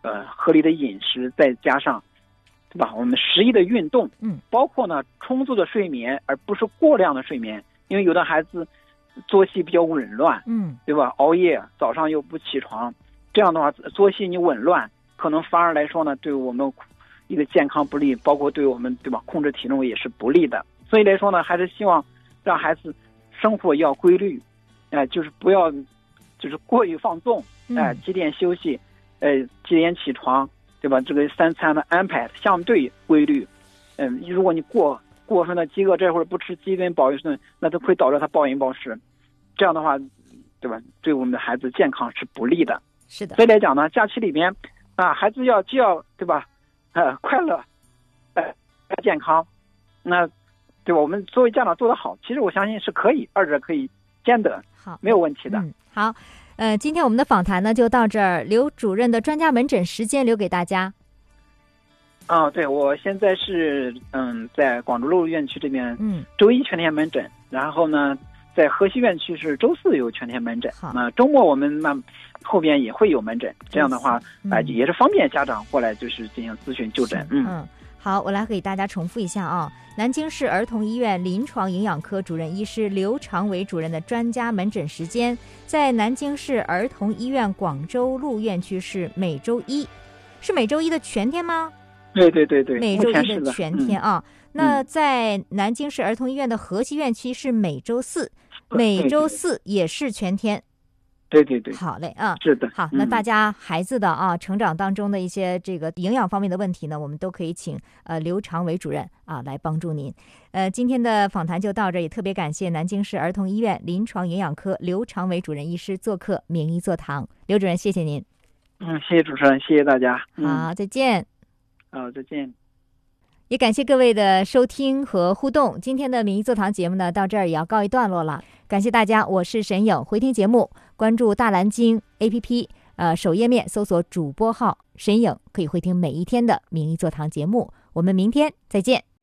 合理的饮食，再加上对吧，我们适宜的运动，包括呢充足的睡眠，而不是过量的睡眠。因为有的孩子作息比较紊乱，对吧？熬夜，早上又不起床，这样的话作息你紊乱，可能反而来说呢，对我们一个健康不利，包括对我们对吧控制体重也是不利的。所以来说呢，还是希望让孩子生活要规律，就是不要就是过于放纵，几点休息，几点起床，对吧？这个3餐的安排相对规律，如果你过分的饥饿，这会儿不吃饥顿饱一顿，那都会导致他暴饮暴食，这样的话，对吧？对我们的孩子健康是不利的。 是的。 所以来讲呢，假期里边孩子既要对吧，快乐，健康，那对吧？我们作为家长做得好，其实我相信是可以，二者可以兼得，好，没有问题的。 好，今天我们的访谈呢就到这儿，刘主任的专家门诊时间留给大家。 对，我现在是在广州路院区这边，周一全天门诊，然后呢，在河西院区是周四有全天门诊。那周末我们后边也会有门诊，这样的话，也是方便家长过来就是进行咨询就诊。 好，我来给大家重复一下啊，南京市儿童医院临床营养科主任医师刘长伟主任的专家门诊时间，在南京市儿童医院广州路院区是每周一，是每周一的全天吗？ 对， 每周一的全天啊。那在南京市儿童医院的河西院区是每周四，每周四也是全天。 对， 好嘞啊， 是的。 好，那大家孩子的成长当中的一些这个营养方面的问题呢，我们都可以请刘长伟主任来帮助您。今天的访谈就到这儿，也特别感谢南京市儿童医院临床营养科刘长伟主任医师做客名医座堂。刘主任，谢谢您。 谢谢主持人，谢谢大家。 好，再见。 好，再见。 也感谢各位的收听和互动。今天的名医座堂节目呢，到这儿也要告一段落了。感谢大家，我是沈颖。回听节目，关注大蓝鲸 APP，首页面搜索主播号沈颖，可以回听每一天的名医座堂节目。我们明天再见。